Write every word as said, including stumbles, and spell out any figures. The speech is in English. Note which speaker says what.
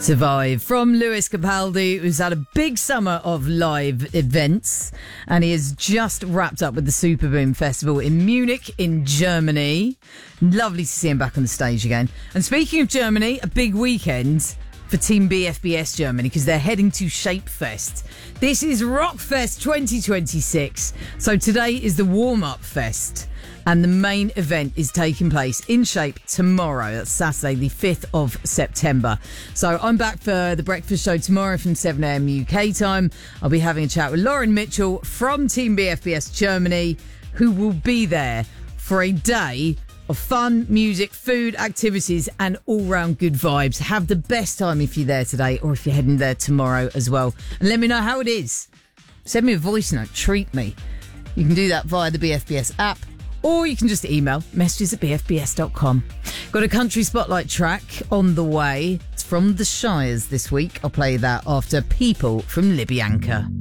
Speaker 1: Survive from Lewis Capaldi, who's had a big summer of live events, and he has just wrapped up with the Superboom Festival in Munich in Germany. Lovely to see him back on the stage again. And speaking of Germany, a big weekend for Team B F B S Germany because they're heading to Shapefest. This is Rockfest twenty twenty-six. So today is the warm-up fest. And the main event is taking place in Shape tomorrow. That's Saturday, the fifth of September. So I'm back for the breakfast show tomorrow from seven a.m. U K time. I'll be having a chat with Lauren Mitchell from Team B F B S Germany, who will be there for a day of fun, music, food, activities, and all-round good vibes. Have the best time if you're there today or if you're heading there tomorrow as well. And let me know how it is. Send me a voice note. Treat me. You can do that via the B F B S app. Or you can just email messages at b f b s dot com. Got a country spotlight track on the way. It's from the Shires this week. I'll play that after People from Libby Anchor.